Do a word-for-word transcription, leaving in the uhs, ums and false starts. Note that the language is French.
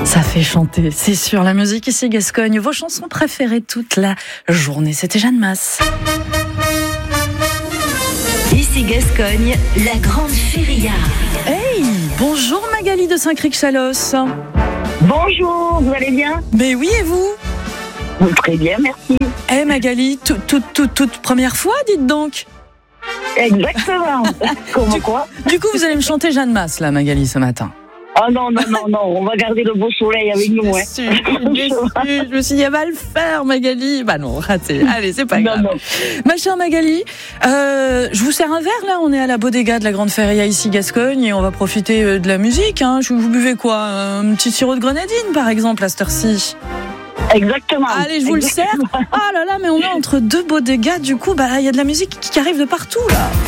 Ça fait chanter, c'est sûr, la musique ici Gascogne. Vos chansons préférées toute la journée, c'était Jeanne Masse. Ici Gascogne, la grande feria. Hey, bonjour Magali de Saint-Cricq-Chalos. Bonjour, vous allez bien? Mais oui, et vous? Très bien, merci. Eh hey Magali, toute, toute, toute, toute première fois, dites donc. Exactement. Comment quoi? Du coup, vous allez me chanter Jeanne Masse, là, Magali, ce matin. Ah non, non, non, non, on va garder le beau soleil avec nous. Je hein. suis, je, je me suis dit, elle va le faire, Magali. Bah non, raté. Allez, c'est pas grave. Non, non. Ma chère Magali, euh, je vous sers un verre, là. On est à la bodega de la Grande Feria, ici, Gascogne, et on va profiter de la musique. Hein. Vous buvez quoi? Un petit sirop de grenadine, par exemple, à cette heure-ci? Exactement. Allez, je vous Exactement. le sers. Ah là là, mais on est entre deux bodegas, du coup, bah, il y a de la musique qui arrive de partout, là.